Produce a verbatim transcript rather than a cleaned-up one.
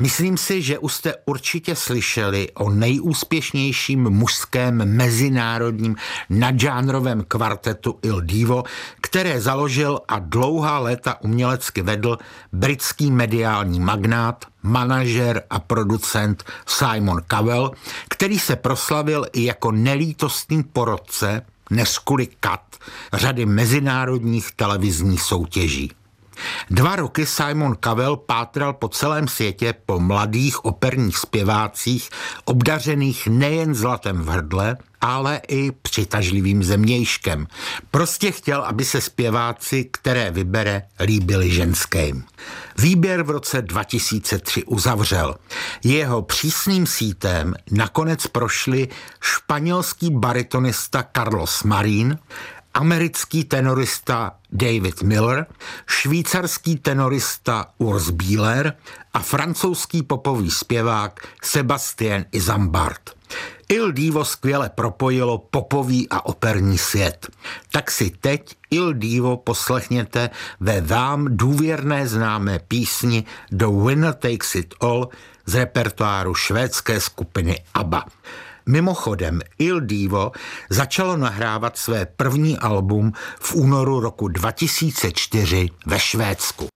Myslím si, že už jste určitě slyšeli o nejúspěšnějším mužském mezinárodním nadžánrovém kvartetu Il Divo, které založil a dlouhá léta umělecky vedl britský mediální magnát, manažer a producent Simon Cowell, který se proslavil i jako nelítostný porotce, než kvůli kat, řady mezinárodních televizních soutěží. Dva roky Simon Cowell pátral po celém světě po mladých operních zpěvácích, obdařených nejen zlatem v hrdle, ale i přitažlivým zemějškem. Prostě chtěl, aby se zpěváci, které vybere, líbili ženským. Výběr v roce dva tisíce tři uzavřel. Jeho přísným sítem nakonec prošli španělský baritonista Carlos Marín, americký tenorista David Miller, švýcarský tenorista Urs Bieler a francouzský popový zpěvák Sébastien Isambard. Il Divo skvěle propojilo popový a operní svět. Tak si teď Il Divo poslechněte ve vám důvěrné známé písni The Winner Takes It All z repertoáru švédské skupiny ABBA. Mimochodem, Il Divo začalo nahrávat své první album v únoru roku dva tisíce čtyři ve Švédsku.